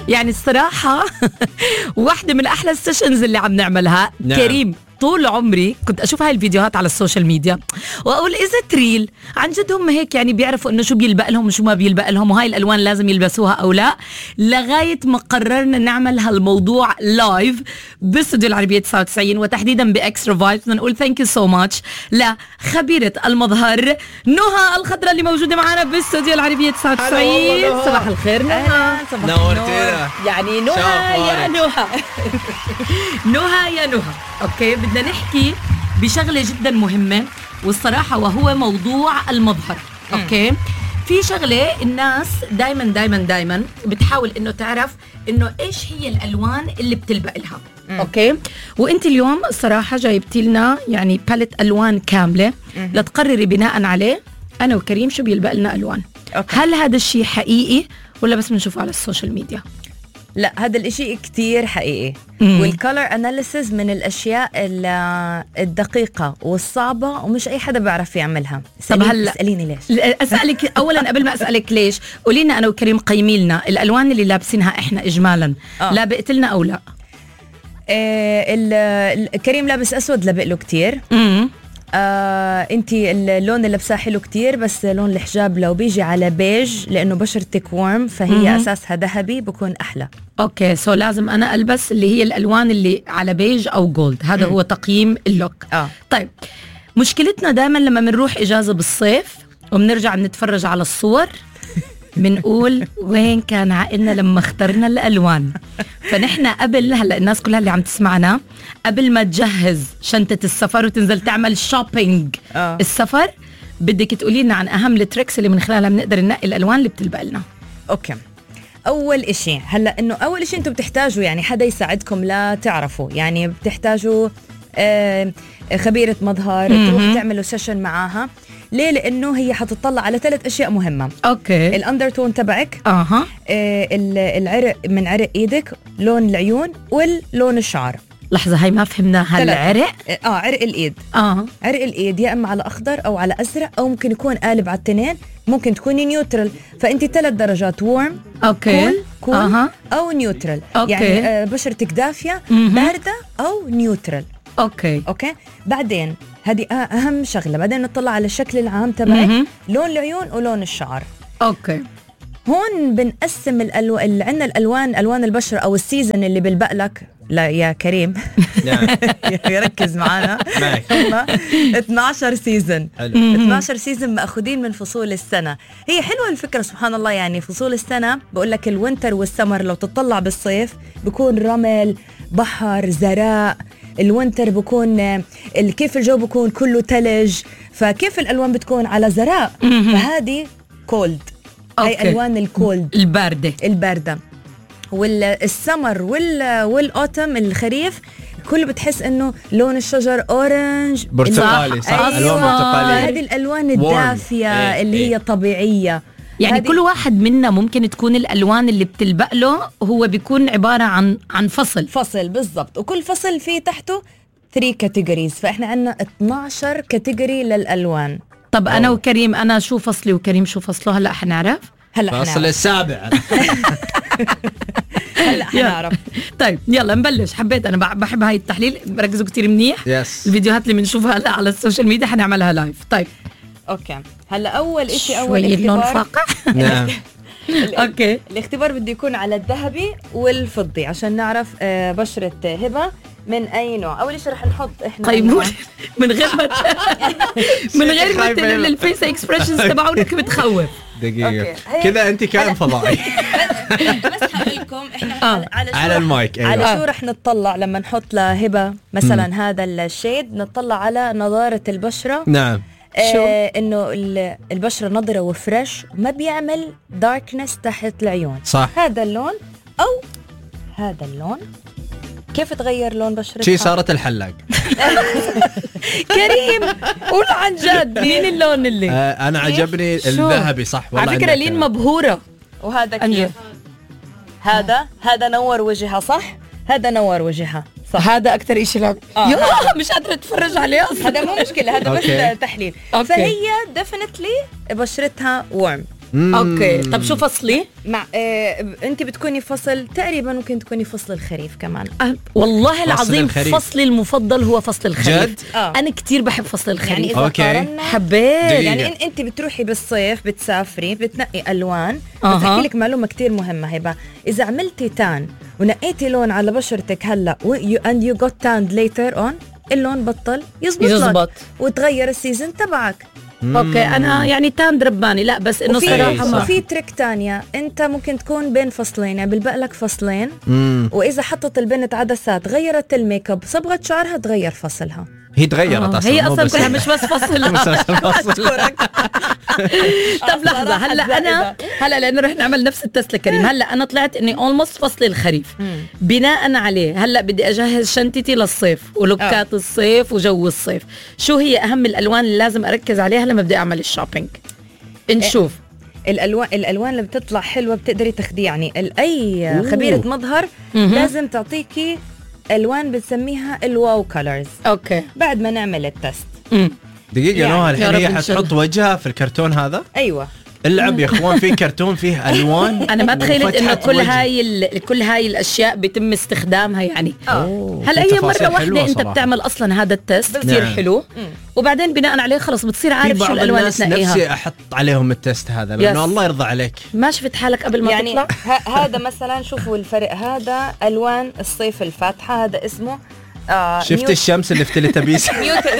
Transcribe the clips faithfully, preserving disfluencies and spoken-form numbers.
يعني الصراحة واحدة من أحلى السيشنز اللي عم نعملها. نعم. كريم طول عمري كنت أشوف هاي الفيديوهات على السوشيال ميديا وأقول إذا تريل عن جد هم هيك يعني بيعرفوا إنه شو بيلبق لهم وشو ما بيلبق لهم وهاي الألوان لازم يلبسوها أو لا، لغاية ما قررنا نعمل هالموضوع لايف باستوديو العربية تسعة وتسعين وتحديدا بإكسترا فايبس. نقول ثانك يو سو ماتش لخبيرة المظهر نهى الخضراء اللي موجودة معنا باستوديو العربية تسعة وتسعين. صباح الخير نهى. نورتينا. يعني نهى يا نهى نهى يا نهى. اوكي بدنا نحكي بشغله جدا مهمه والصراحه وهو موضوع المظهر. اوكي في شغله الناس دايما دايما دايما بتحاول انه تعرف انه ايش هي الالوان اللي بتلبق لها. مم. اوكي وانت اليوم الصراحه جايبتي لنا يعني باليت الوان كامله مم. لتقرري بناء عليه انا وكريم شو بيلبق لنا الوان. أوكي. هل هذا الشيء حقيقي ولا بس بنشوفه على السوشيال ميديا؟ لا هذا الاشي كتير حقيقي. والكولر اناليسيز من الاشياء الدقيقه والصعبه ومش اي حدا بيعرف يعملها. طب هلا اساليني ليش. اسالك اولا قبل ما اسالك ليش قولي لنا انا وكريم قيمي لنا الالوان اللي لابسينها احنا اجمالا. آه. لابقت لنا او لا؟ آه كريم لابس اسود لابق له كتير. امم آه انتي اللون اللي لابساه حلو كتير بس لون الحجاب لو بيجي على بيج لانه بشرتك وارم فهي مم. اساسها ذهبي بكون احلى. اوكي سو لازم انا البس اللي هي الالوان اللي على بيج او جولد. هذا مم. هو تقييم اللوك. آه. طيب مشكلتنا دائما لما بنروح اجازه بالصيف وبنرجع نتفرج على الصور بنقول وين كان عقلنا لما اخترنا الالوان. فنحن قبل هلا الناس كلها اللي عم تسمعنا قبل ما تجهز شنطه السفر وتنزل تعمل شوبينج آه. السفر بدك تقولي لنا عن اهم التريكس اللي من خلالها بنقدر ننقي الالوان اللي بتلبق لنا. اوكي اول اشي هلا انه اول اشي انتم بتحتاجوا يعني حدا يساعدكم لا تعرفوا يعني بتحتاجوا آه خبيرة مظهر تروح تعملوا سيشن معاها. ليه؟ لأنه هي حتطلع على ثلاث أشياء مهمة. أوكي. الأندرتون تبعك أها آه العرق من عرق إيدك لون العيون واللون الشعر. لحظة هاي ما فهمنا. هالعرق آه عرق الإيد. آه عرق الإيد يا إما على أخضر أو على أزرق أو ممكن يكون قالب على التنين ممكن تكوني نيوترال فأنت ثلاث درجات وورم أوكي كول كول أه. أو نيوترال. أوكي. يعني آه بشرتك دافية م-م. باردة أو نيوترال. اوكي اوكي بعدين هذه اهم شغله. بعدين نطلع على الشكل العام تبعك لون العيون ولون الشعر. اوكي هون بنقسم الالوان اللي عندنا الالوان الوان البشره او السيزن اللي بيلبق لك. لا يا كريم يركز معنا. اثناشر سيزن اثناشر سيزن ماخذين من فصول السنه. هي حلوه الفكره سبحان الله. يعني فصول السنه بقول لك الوينتر والسمر لو تطلع بالصيف بكون رمل بحر زراء. الوينتر بكون كيف الجو بكون كله تلج فكيف الالوان بتكون على زراء فهذه كولد. هاي الوان الكولد البارده البارده. والسمر وال والاوتم الخريف كله بتحس انه لون الشجر اورنج برتقالي صح. أيوة. الوان برتقاليه هذه الالوان الدافيه ايه اللي ايه. هي طبيعيه. يعني كل واحد منا ممكن تكون الالوان اللي بتلبق له هو بيكون عباره عن عن فصل فصل بالضبط. وكل فصل فيه تحته ثلاثة كاتيجوريز فاحنا عندنا اثناشر كاتيجوري للالوان. طب انا وكريم انا شو فصلي وكريم شو فصله؟ هلا حنعرف. هلا حنعرف فصل السابع. هلا حنعرف. طيب يلا نبلش. حبيت انا بحب هاي التحليل بركزوا كتير منيح. yes. الفيديوهات اللي بنشوفها هلا على السوشيال ميديا حنعملها لايف. طيب اوكي هلا اول اشي اول شوي اللون فاقع. نعم اوكي الاختبار بده يكون على الذهبي والفضي عشان نعرف بشرة هبة من اي نوع. اول شيء رح نحط احنا قيمون من غير ما من غير ما تقول الفيس اكسبريشنز تبعونك بتخوف. دقيقة كذا انت كائن فضائي. بس هقولكم احنا آه. على, على المايك أيوة. على شو رح نطلع لما نحط لهبة مثلا م. هذا الشيد نطلع على نضارة البشرة. نعم آه انه البشرة نضرة وفريش ما بيعمل داركنس تحت العيون. صح. هذا اللون او هذا اللون كيف تغير لون بشرتها؟ شي صارت الحلاق. كريم قول عن جد مين اللون اللي آه انا عجبني الذهبي صح والله. على فكرة لين مبهورة. وهذا كيف؟ هذا هذا نور وجهها صح؟ هذا نور وجهها صح. هذا أكتر إشي لعب. آه. يا مش قادرة أتفرج عليه أصلا. هذا مو مشكلة هذا بس تحليل. أوكي. فهي definitely بشرتها warm اوكي طب شو فصلي؟ مع آه انت بتكوني فصل تقريبا ممكن تكوني فصل الخريف كمان. أه والله العظيم الخريف. فصلي المفضل هو فصل الخريف. جد؟ آه. انا كتير بحب فصل الخريف. يعني اذا أوكي. قارنا حبيت دقيقة. يعني إن- انت بتروحي بالصيف بتسافري بتنقي الوان. أها. بس احكي لك معلومه كتير مهمه هبه، اذا عملتي تان ونقيتي لون على بشرتك هلا و you and you got tanned later on اللون بطل يزبط, يزبط. لك وتغير السيزن تبعك. اوكي انا يعني تان درباني لا بس انه وفي صراحه ما وفي تريك تانية، انت ممكن تكون بين فصلين يعني بلبق لك فصلين مم. واذا حطت البنت عدسات غيرت الميك اب صبغه شعرها تغير فصلها. هي تغيرت آه، اصلا هي مو اصلا بس- كلها مش بس فصل. مش بس الفصل. طب لحظه هلا انا هلا لانه رح نعمل نفس التست لكريم. هلا انا طلعت اني اولموست فصل الخريف. بناء عليه هلا بدي اجهز شنطتي للصيف ولوكات الصيف وجو الصيف. شو هي اهم الالوان اللي لازم اركز عليها لما بدي اعمل الشوبينج؟ نشوف. الالوان الالوان اللي بتطلع حلوه بتقدري تاخديه يعني ال- اي أوه. خبيره مظهر مهم. لازم تعطيكي الوان بتسميها الواو كولرز اوكي بعد ما نعمل التست. امم دقيقة يعني. نوها يا الحين رب هي إن شاء حتحط وجهها في الكرتون هذا. ايوه العب يا اخوان في كرتون فيه الوان. انا ما تخيلت انه وفتحة كل وجه. هاي ال- كل هاي الاشياء بيتم استخدامها يعني. اه هلا في هي تفاصيل مره واحده حلوة انت صراحة. بتعمل اصلا هذا التست كثير نعم. حلو وبعدين بناء عليه خلص بتصير في عارف شو بعض الالوان اللي الناس تنقيها. نفسي احط عليهم التست هذا لانه يس. الله يرضى عليك. ما شفت حالك قبل ما يعني تطلع؟ ه- هذا مثلا شوفوا الفرق، هذا الوان الصيف الفاتحه، هذا اسمه آه شفت نيوت- الشمس اللي في تلتبيس.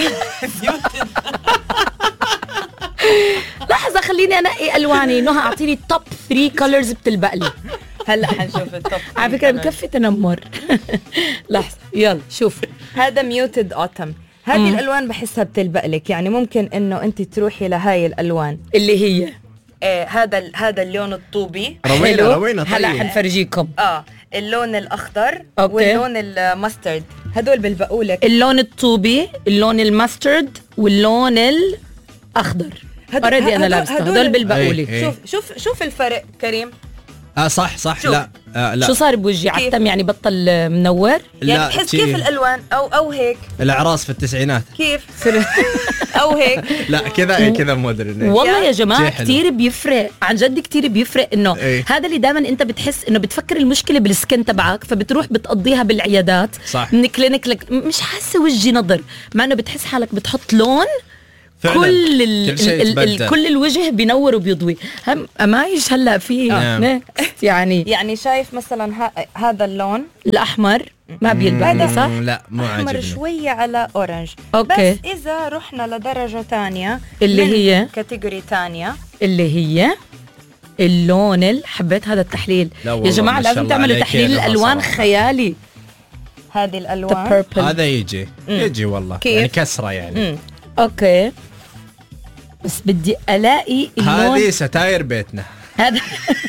لحظه خليني انقي الواني. نهى اعطيني التوب ثلاثة كولرز بتلبق لي. هلا حنشوف التوب. على فكره بكفي تنمر. لحظه يلا شوف. هذا ميوتد اوتم، هذه الالوان بحسها بتلبق لك، يعني ممكن انه انت تروحي لهاي الالوان. اللي هي آه هذا ال- هذا اللون الطوبي روينا حلو. روينا هلا طيب. حنفرجيكم. اه اللون الاخضر أوكي. واللون الماسترد، هدول بيلبقوا لك. اللون الطوبي، اللون الماسترد، واللون الاخضر. اوريدي انا لابسه هدول بيلبقوا لي. إيه. شوف شوف شوف الفرق كريم. اه صح صح شوف. لا آه لا شو صار بوجهي؟ كيف؟ عتم يعني بطل منور. يعني لا بحس شي. كيف الالوان او او هيك الاعراس في التسعينات. كيف او هيك. لا كذا كذا مودرن. والله يا جماعه شي حلو. كثير بيفرق عن جد، كثير بيفرق انه إيه. هذا اللي دائما انت بتحس انه بتفكر المشكله بالسكن تبعك فبتروح بتقضيها بالعيادات صح. من كلينيك لك مش حاسه وجهي نظر، مع انه بتحس حالك بتحط لون فعلاً. كل ال كل شيء ال ال يتبدل. كل الوجه بينور وبيضوي. هم امايش هلا في نعم. next يعني يعني شايف مثلا ها هذا اللون الاحمر ما بيلبقني صح؟ مم، لا مو احمر عاجبني. شويه على اورنج. أوكي. بس اذا رحنا لدرجه ثانيه اللي هي؟ كاتيجوري ثانيه اللي هي اللون ال- حبيت هذا التحليل لا يا والله جماعه ما شاء لازم الله تعملوا عليك تحليل يا نهى الالوان صراحة. خيالي. هذه the الالوان purple. هذا يجي يجي والله كيف؟ يعني كسره يعني. مم. اوكي بس بدي الاقي اللون هذه ستاير بيتنا. هذا.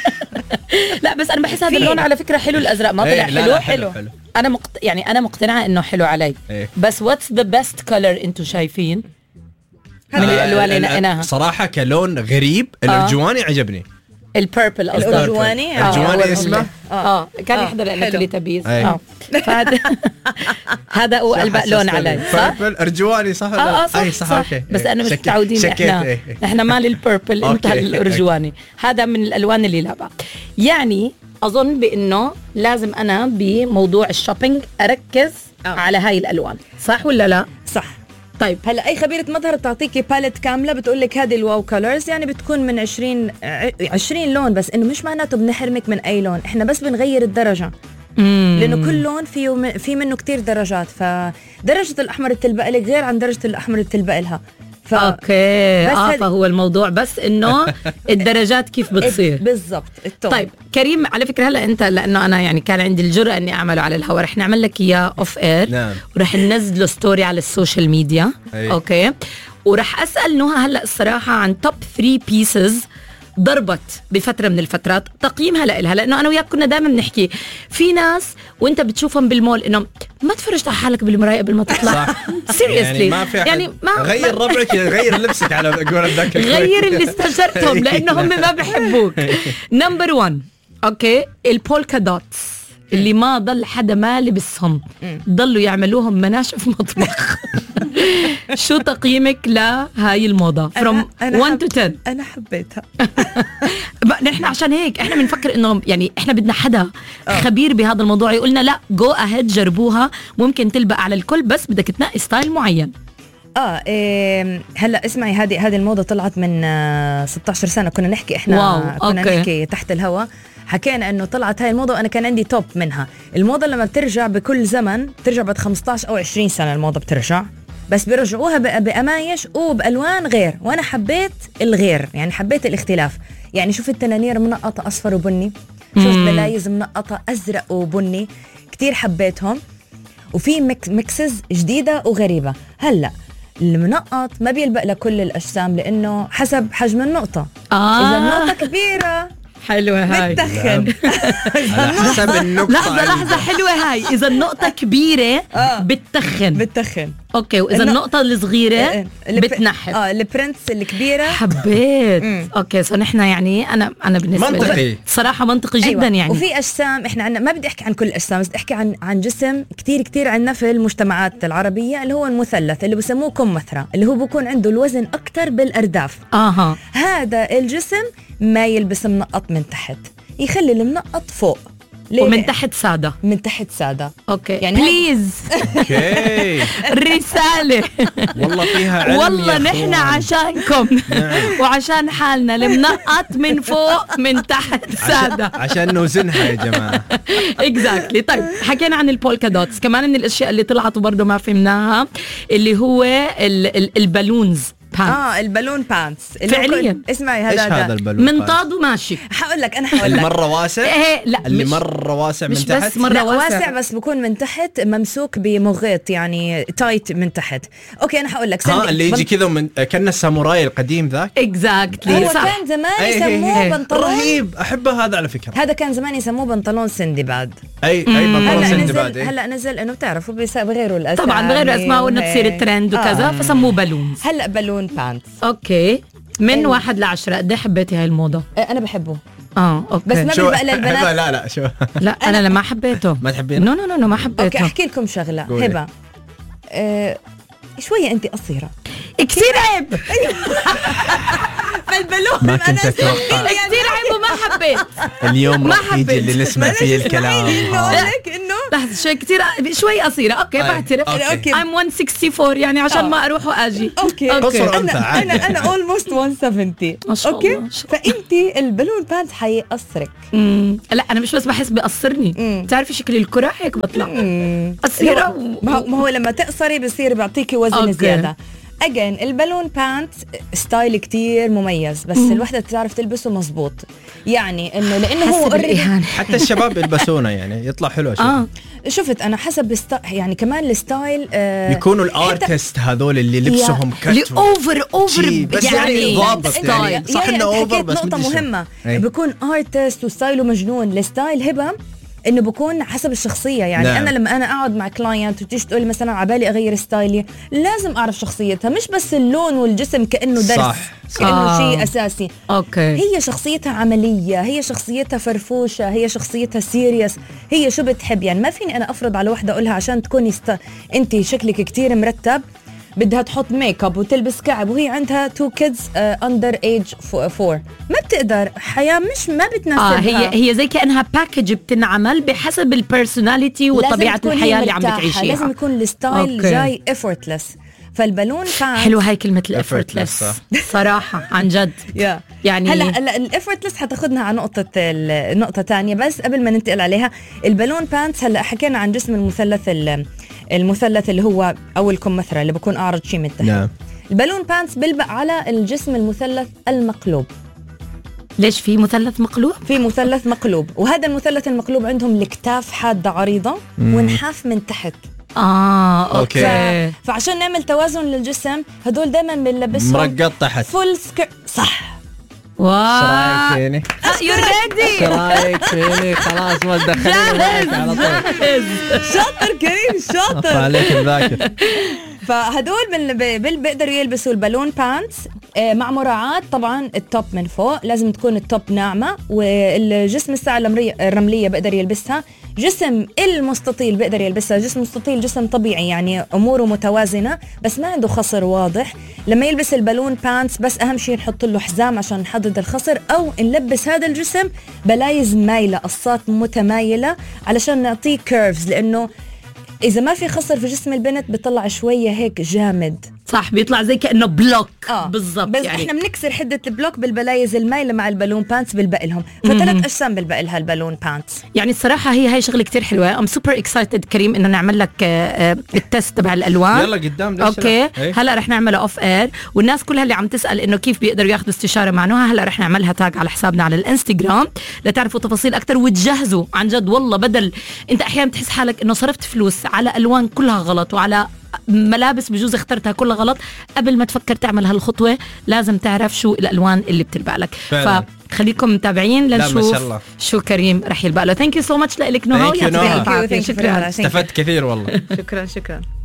لا بس انا بحس هذا في. اللون على فكره حلو، الازرق ما طلع إيه، لا، حلو. لا، حلو، حلو. انا مقت... يعني انا مقتنعه انه حلو علي. إيه. بس واتس ذا بيست كلر انتم شايفين من آه، الالوان اللي ال- نقيناها؟ صراحه كلون غريب الارجواني عجبني. البيربل قصدك. الأرجواني؟ آه، أرجواني آه، اسمه؟ اه كان آه، يحضر لانه حلو. تليتابيز. أي. اه فهذا هذا هو البق لون علي صح؟ بيربل ارجواني صح ولا اه اه لا؟ صح أي صح, اوكي. بس إيه. انا مش شكيت- متعودين شكيت، احنا إيه، إيه. احنا مال البيربل انت أوكي. الارجواني. هذا من الالوان اللي لا بقى. يعني اظن بانه لازم انا بموضوع الشوبينج اركز آه. على هاي الالوان صح ولا لا؟ صح. طيب هلا اي خبيره مظهر بتعطيكي باليت كامله بتقول لك هذه الواو كولرز، يعني بتكون من عشرين عشرين لون، بس انه مش معناته بنحرمك من اي لون، احنا بس بنغير الدرجه. مم. لانه كل لون فيه م- في منه كتير درجات، فدرجه الاحمر اللي بتلبق لك غير عن درجه الاحمر اللي بتلبق لها. ف... اوكي بس اه هذه- فهو الموضوع بس انه الدرجات كيف بتصير. بالضبط التون. طيب كريم على فكره هلا انت لانه انا يعني كان عندي الجرأه اني اعمله على الهواء رح نعمل لك اياه اوف اير. نعم. ورح ننزله ستوري على السوشيال ميديا. أي. اوكي ورح اسال نهى هلا الصراحه عن توب ثلاثة بيسز ضربت بفتره من الفترات تقييمها لها، لانه انا وياك كنا دائما بنحكي في ناس وانت بتشوفهم بالمول انه ما تفرجت على حالك بالمرايه قبل ما تطلع. صح. سيريسلي يعني ما في أحد يعني ما غير ما- ربعك غير لبسك على قول ذاك غير اللي استشرتهم لانه هم ما بحبوك. نمبر واحد اوكي البولكا دوتس اللي ما ضل حدا ما لبسهم ضلوا يعملوهم مناشف مطبخ. شو تقييمك لهاي الموضة from one to ten؟ أنا حبيتها. نحن عشان هيك احنا بنفكر انه يعني احنا بدنا حدا خبير بهذا الموضوع يقولنا لا جو اهيد جربوها، ممكن تلبق على الكل بس بدك تنقي ستايل معين. اه إيه هلا اسمعي، هذه هذه الموضه طلعت من آه ستة عشر سنه، كنا نحكي احنا واو. كنا أوكي. نحكي تحت الهواء، حكينا انه طلعت هاي الموضه وانا كان عندي توب منها. الموضه لما بترجع بكل زمن بترجع بعد خمسة عشر او عشرين سنه، الموضه بترجع بس بيرجعوها بأمايش وبألوان غير، وانا حبيت الغير، يعني حبيت الاختلاف. يعني شوف التنانير منقطه اصفر وبني، شفت بلايز منقطه ازرق وبني، كتير حبيتهم. وفي ميك ميكسز جديده وغريبه. هلا المنقط ما بيلبق لكل الأجسام لأنه حسب حجم النقطة. آه. إذا النقطة كبيرة حلوة هاي بتدخن. على حسب النقطة. لحظة لحظة حلوة هاي، إذا النقطة كبيرة آه. بتدخن. بتدخن. أوكي، وإذا النقطة الصغيرة بتنحت. اه البرنتس الكبيرة حبيت. مم. أوكي، سو نحن يعني أنا أنا بالنسبة منطقي صراحة منطقي أيوة. جدا يعني. وفي أجسام إحنا عنا، ما بدي أحكي عن كل الأجسام بس أحكي عن عن جسم كتير كتير عنا في المجتمعات العربية اللي هو المثلث اللي بسموه كمثرى، اللي هو بيكون عنده الوزن أكتر بالأرداف. آها. هذا الجسم ما يلبس منقط من تحت، يخلي المنقط فوق. ليه؟ ومن تحت سادة. من تحت سادة. اوكي يعني بليز. اوكي رسالة والله فيها علم. والله نحن عشانكم وعشان حالنا، المنقط من فوق من تحت سادة عشان نوزنها يا جماعة. اكزاكتلي. طيب حكينا عن البولكا دوتس، كمان من الاشياء اللي طلعت وبرضه ما فهمناها اللي هو ال- ال- البالونز. اه البالون بانتس فعليا. اسمعي هذا ايش هذا البالون؟ منطاد وماشي. حقول لك انا حقول لك المرة واسع؟ ايه لا اللي مش مرة واسع من مش تحت؟ بس مرة لا واسع. واسع بس بكون من تحت ممسوك بمغيط، يعني تايت من تحت. اوكي انا حقول لك ها اللي يجي كذا من كأنه الساموراي القديم ذاك. اكزاكتلي هو صح. كان زمان أي يسموه هي. بنطلون رهيب، احبه هذا على فكرة. هذا كان زمان يسموه بنطلون سندباد. اي اي بنطلون هلا سندباد. نزل هلا نزل انه بتعرفوا بيس- بغيروا الاسامي طبعا بغير اسماء وانه تصير ترند وكذا، آه. فسموه بالونز. هلا بالون بانتس. اوكي، من أيوة. واحد لعشرة قد ايه حبيتي هاي الموضة؟ انا بحبه اه اوكي. بس ما شو بيلبق للبنات. لا لا شو لا انا لما حبيته. ما تحبينه؟ نو نو نو ما حبيته. اوكي احكي لكم شغله قولي. هبه. أه شويه انت قصيره كثير عيب. فالبالون ما كنت اتوقع كثير عيب وما حبيت. اليوم ما راح يجي حبيت. اللي نسمع فيه الكلام. انه آه. اقول لك انه لحظة شوي كثير شوي قصيرة. اوكي أي. بعترف. أوكي. اوكي I'm one sixty-four يعني عشان آه. ما اروح واجي. اوكي قصر أنت، انا عادي. انا انا اولموست مية وسبعين. ما شاء اوكي الله، ما شاء الله. فانت البالون بانت حيقصرك. مم. لا انا مش بس بحس بقصرني، مم. بتعرفي شكل الكرة هيك بطلع مم. قصيرة و... ما هو ما هو لما تقصري بصير بيعطيكي وزن أوكي. زياده. اجين البالون بانت ستايل كتير مميز، بس الوحده تعرف تلبسه مزبوط، يعني انه لانه هو حسب already- الإهانة. حتى الشباب يلبسونه يعني يطلع حلو أشوف. اه شفت انا حسب الستا... يعني كمان الستايل آه يكونوا حتى- الارتست هذول اللي لبسهم اللي كت اوفر اوفر شي، بس يعني ضابط أنت- يعني. أنت- صح يعني إنه أنت over حكيت بس نقطة مدري شو. مهمة، أي. بكون ارتست وستايله مجنون. الستايل هبة انه بكون حسب الشخصيه، يعني نعم. انا لما انا اقعد مع كلاينت وتيجي تقول لي مثلا عبالي اغير ستايلي، لازم اعرف شخصيتها، مش بس اللون والجسم كانه درس، صح، صح. كانه آه. شيء اساسي. اوكي. هي شخصيتها عمليه، هي شخصيتها فرفوشه، هي شخصيتها سيريس، هي شو بتحب. يعني ما فيني انا افرض على وحده اقولها عشان تكوني است... انت شكلك كتير مرتب بدها تحط ميك اب وتلبس كعب وهي عندها تو كيدز اندر ايج فور، ما بتقدر. حياه مش ما بتناسبها. اه هي هي زي كانها باكج بتنعمل بحسب البيرسوناليتي لازم وطبيعه تكون هي الحياه اللي عم مرتاحة، بتعيشيها. لازم يكون الستايل أوكي. جاي effortless. فالبالون بانت حلوه هاي كلمه effortless، الافورتلس صح. صراحه عن جد. يا يعني هلا هلا الافورتلس حتاخذنا على نقطه النقطه ثانيه، بس قبل ما ننتقل عليها البالون بانتس. هلا حكينا عن جسم المثلث ال- المثلث اللي هو او الكمثرى اللي بكون اعرض شيء من تحت. نعم. البالون بانتس بيلبق على الجسم المثلث المقلوب. ليش في مثلث مقلوب؟ في مثلث مقلوب، وهذا المثلث المقلوب عندهم الكتاف حاده عريضه ونحاف من تحت. اه اوكي, أوكي. ف... فعشان نعمل توازن للجسم هدول دائما بنلبسهم مرقط تحت. فول سكر. صح. واو شرايك فيني؟ يو ريدي. شرايك فيني؟ خلاص ما تدخلني معك على طول. شاطر كريم شاطر. عليك الذاكر. فهدول بال... بال... بيقدروا يلبسوا البالون بانتس. مع مراعاة طبعا التوب من فوق، لازم تكون التوب ناعمة، والجسم الساعة الرملية بقدر يلبسها، جسم المستطيل بقدر يلبسها، جسم مستطيل جسم طبيعي يعني أموره متوازنة بس ما عنده خصر واضح. لما يلبس البالون بانتس بس أهم شيء نحط له حزام عشان نحدد الخصر، أو نلبس هذا الجسم بلايز مايلة، قصات متمايلة علشان نعطيه كيرفز، لأنه إذا ما في خصر في جسم البنت بيطلع شوية هيك جامد. صح، بيطلع زي كأنه بلوك. آه. بالضبط. بس يعني احنا بنكسر حدة البلوك بالبلايز المايلة مع البالون بانتس بالبقى لهم، فثلاث أجسام بالبقى لها البالون بانتس. يعني الصراحة هي هاي شغلة كتير حلوة. I'm super excited كريم إنه نعمل لك آه التست تبع الألوان. يلا قدام. أوكي هلا رح نعمله أوف إير، والناس كلها اللي عم تسأل إنه كيف بيقدروا ياخذوا استشارة مع نهى، هلا رح نعملها تاج على حسابنا على الانستغرام لتعرفوا تفاصيل أكتر وتجهزوا عن جد. والله بدل أنت أحيانا بتحس حالك إنه صرفت فلوس على ألوان كلها غلط وعلى ملابس بجوز اخترتها كلها غلط، قبل ما تفكر تعمل هالخطوة لازم تعرف شو الألوان اللي بتلبق لك. فخليكم متابعين لنشوف شو كريم رح يلبق له. ثانك يو سو ماتش لك نهى. شكرا، استفدت كثير والله. شكرا شكرا.